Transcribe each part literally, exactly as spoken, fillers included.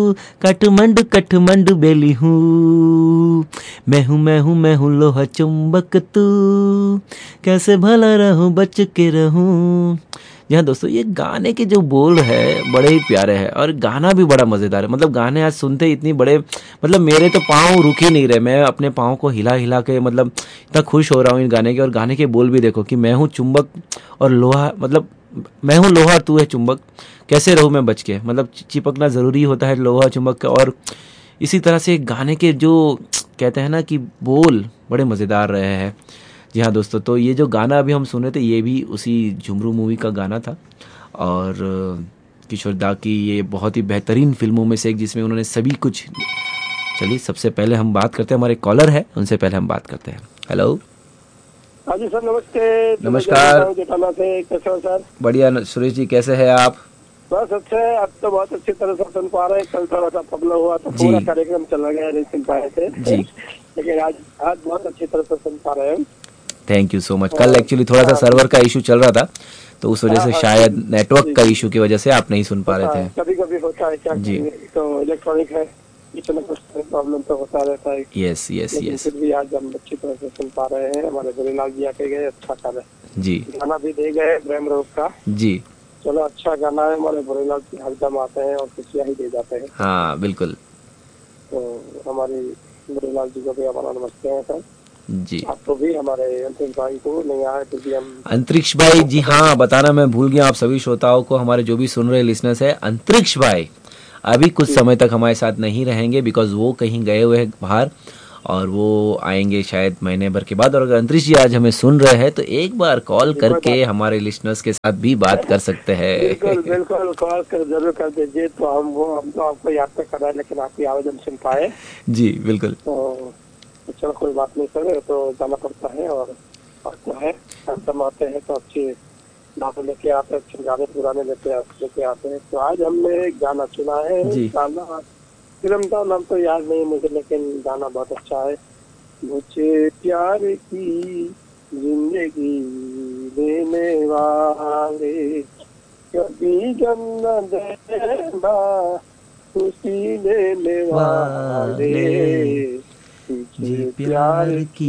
काठमांडू काठमांडू बेली हूँ, मैं हूँ मैं हूँ मैं हूँ लोहा चुंबक, तू कैसे भला रहूं बच के रहूं। जी हाँ दोस्तों, ये गाने के जो बोल है बड़े ही प्यारे हैं और गाना भी बड़ा मज़ेदार है। मतलब गाने आज सुनते इतनी बड़े, मतलब मेरे तो पाँव रुक ही नहीं रहे, मैं अपने पाँव को हिला हिला के मतलब इतना खुश हो रहा हूँ इन गाने के। और गाने के बोल भी देखो कि मैं हूँ चुंबक और लोहा, मतलब मैं हूँ लोहा तू है चुंबक, कैसे रहूँ मैं बच के, मतलब चिपकना ज़रूरी होता है लोहा चुंबक का। और इसी तरह से गाने के जो कहते हैं ना कि बोल बड़े मज़ेदार रहे हैं। जी हाँ दोस्तों, तो ये जो गाना अभी हम सुने थे ये भी उसी झुमरू मूवी का गाना था। और किशोर दा की ये बहुत ही बेहतरीन फिल्मों में से एक जिसमें उन्होंने सभी कुछ। चलिए सबसे पहले हम बात करते हैं, हमारे कॉलर है उनसे पहले हम बात करते हैं। हेलो। हाँ जी सर, नमस्ते। नमस्कार। जेठाना से कैसे हो सर? बढ़िया सुरेश जी, कैसे हैं आप? बस अच्छे है, अब तो बहुत अच्छी तरह से सुन पा रहे हैं। कल थोड़ा सा प्रॉब्लम हुआ तो पूरा कार्यक्रम चला गया, नहीं सुन पाए थे जी। लेकिन आज आज बहुत अच्छी तरह से सुन पा रहे हैं। Thank you so much. कल एक्चुअली थोड़ा सा सर्वर का इशू चल रहा था तो उस वजह से शायद नेटवर्क का इशू की वजह से आप नहीं सुन पा रहे थे। कभी कभी होता है, क्या जी, तो इलेक्ट्रॉनिक है, इतना कुछ प्रॉब्लम तो होता रहता है। Yes yes yes. फिर भी आज हम अच्छी तरह से सुन पा रहे हैं। हमारे गुरुलाल जी आके गए, अच्छा कर जी, गाना भी दे गए प्रेम रोग का जी। चलो अच्छा गाना है, हमारे गुरुलाल जी हरदम आते हैं और खुशियाँ ही दे जाते हैं। हाँ बिल्कुल। तो हमारे गुरुलाल जी को भी हमारा नमस्ते है सर जी। आपको भी, हमारे अंतरिक्ष भाई को नहीं आए तो भी हम। अंतरिक्ष भाई, जी हाँ, बताना मैं भूल गया आप सभी श्रोताओं को, हमारे जो भी सुन रहे लिसनर्स है, अंतरिक्ष भाई अभी कुछ समय तक हमारे साथ नहीं रहेंगे बिकॉज वो कहीं गए हुए हैं बाहर और वो आएंगे शायद महीने भर के बाद। और अगर अंतरिक्ष जी आज हमें सुन रहे हैं तो एक बार कॉल करके हमारे लिसनर्स के साथ भी बात कर सकते हैं। बिल्कुल बिल्कुल, कॉल कर जरूर कर दीजिए। तो हम वो हम तो आपको याद तो कर रहे हैं लेकिन आपकी आवाज हम सुन पाए। जी बिल्कुल। तो चलो कोई बात नहीं सर, तो जाना पड़ता है और आपको है हम आते हैं तो अच्छी बातें लेके आते हैं, अच्छे गाने पुराने लेके लेके आते हैं। तो आज हमने एक गाना सुना है, गाना फिल्म का नाम तो याद नहीं मुझे लेकिन गाना बहुत अच्छा है। मुझे प्यार की जिंदगी देने वाले, कभी गम न देना खुशी देने वाले, तुझे प्यार की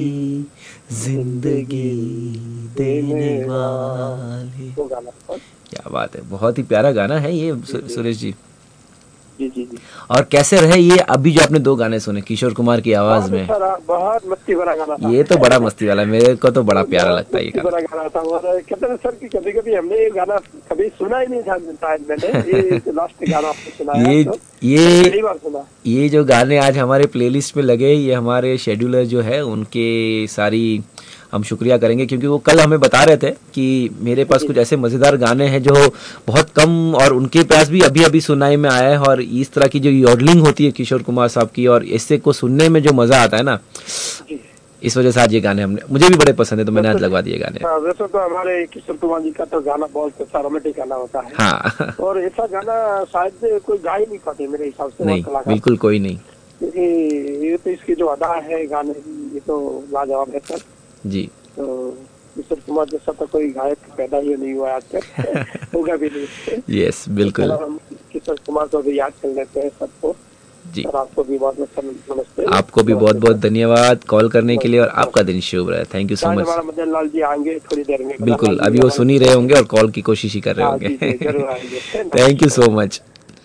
जिंदगी देने वाले। वो गाना क्या बात है, बहुत ही प्यारा गाना है ये सुरेश जी। जी जी जी। और कैसे रहे ये अभी जो आपने दो गाने सुने किशोर कुमार की आवाज में? बहुत मस्ती भरा गाना था। ये तो बड़ा मस्ती वाला, मेरे को तो बड़ा प्यारा लगता है ये गाना। गाना था। और कहते हैं सर कि कभी कभी हमने ये गाना कभी सुना ही नहीं था शायद मैंने, ये लास्ट गाना आपने सुनाया ये तो ये पहली बार सुना। ये जो गाने आज हमारे प्लेलिस्ट में लगे, ये हमारे शेड्यूलर जो है उनके सारी हम शुक्रिया करेंगे क्योंकि वो कल हमें बता रहे थे कि मेरे पास कुछ ऐसे मज़ेदार गाने हैं जो बहुत कम और उनके पास भी अभी अभी सुनाई में आया है। और इस तरह की जो यॉडलिंग होती है किशोर कुमार साहब की और इससे को सुनने में जो मज़ा आता है ना, इस वजह से आज ये गाने हमने, मुझे भी बड़े पसंद है तो मैंने आज लगवा दिए गाने। हाँ, वैसे तो हमारे किशोर कुमार जी का तो गाना बहुत अच्छा रोमांटिक गाना होता है। हाँ। और ऐसा गाना शायद कोई गा ही नहीं पाते मेरे हिसाब से। नहीं, बिल्कुल कोई नहीं, क्योंकि ये तो इसकी जो अदा है गाने की ये तो लाजवाब है सर जी। तो किशोर कुमार जैसा तो कोई गायक पैदा ही नहीं हुआ आज तक, होगा भी नहीं। यस बिल्कुल। हम किशोर कुमार को भी याद कर लेते हैं सबको जी। और आपको भी बहुत बहुत नमस्ते। आपको भी बहुत बहुत धन्यवाद कॉल करने के लिए और आपका दिन शुभ रहे। Thank you so much. हमारा मदन लाल जी आएंगे थोड़ी देर में। बिल्कुल, अभी वो सुन ही रहे होंगे और कॉल की कोशिश ही कर रहे होंगे। थैंक यू सो मच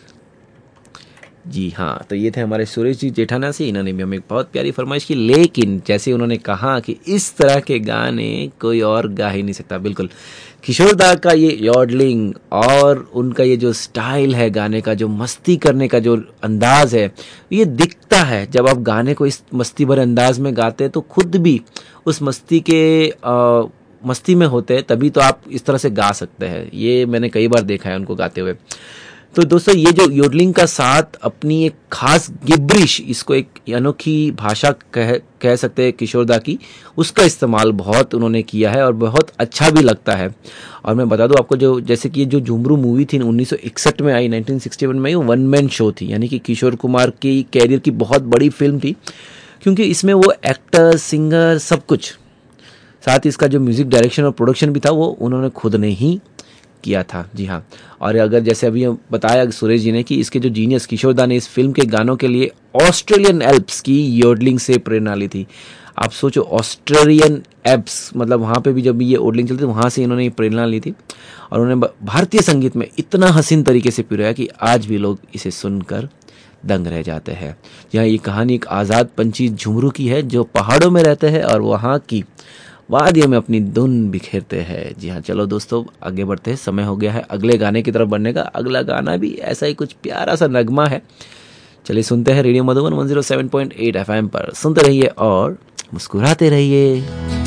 जी। हाँ, तो ये थे हमारे सुरेश जी जेठाना से, इन्होंने भी हमें एक बहुत प्यारी फरमाइश की, लेकिन जैसे उन्होंने कहा कि इस तरह के गाने कोई और गा ही नहीं सकता। बिल्कुल, किशोर दा का ये यॉडलिंग और उनका ये जो स्टाइल है गाने का, जो मस्ती करने का जो अंदाज है, ये दिखता है जब आप गाने को इस मस्ती भरे अंदाज में गाते हैं तो खुद भी उस मस्ती के आ, मस्ती में होते हैं, तभी तो आप इस तरह से गा सकते हैं। ये मैंने कई बार देखा है उनको गाते हुए। तो दोस्तों, ये जो योडलिंग का साथ अपनी एक खास गिब्रिश, इसको एक अनोखी भाषा कह कह सकते हैं किशोर दा की, उसका इस्तेमाल बहुत उन्होंने किया है और बहुत अच्छा भी लगता है। और मैं बता दूं आपको, जो जैसे कि जो झुमरू मूवी थी उन्नीस सौ इकसठ में आई, उन्नीस सौ इकसठ में आई, वो वन मैन शो थी, यानी कि किशोर कुमार की कैरियर की बहुत बड़ी फिल्म थी क्योंकि इसमें वो एक्टर, सिंगर, सब कुछ, साथ ही इसका जो म्यूजिक डायरेक्शन और प्रोडक्शन भी था वो उन्होंने खुद ने ही किया था। जी हाँ, और अगर जैसे अभी बताया सुरेश जी ने कि इसके जो जीनियस किशोर दा ने इस फिल्म के गानों के लिए ऑस्ट्रेलियन एल्प्स की योडलिंग से प्रेरणा ली थी। आप सोचो, ऑस्ट्रेलियन एल्प्स, मतलब वहाँ पे भी जब ये योडलिंग चलती थी वहाँ से इन्होंने प्रेरणा ली थी और उन्होंने भारतीय संगीत में इतना हसीन तरीके से पिरोया कि आज भी लोग इसे सुनकर दंग रह जाते हैं। यहाँ ये कहानी एक आज़ाद पंछी झुमरू की है जो पहाड़ों में रहते हैं और वहाँ की वादियों में अपनी धुन बिखेरते हैं। जी हाँ, चलो दोस्तों आगे बढ़ते हैं, समय हो गया है अगले गाने की तरफ बढ़ने का। अगला गाना भी ऐसा ही कुछ प्यारा सा नगमा है, चलिए सुनते हैं। Radio Madhuban one zero seven point eight FM पर सुनते रहिए और मुस्कुराते रहिए।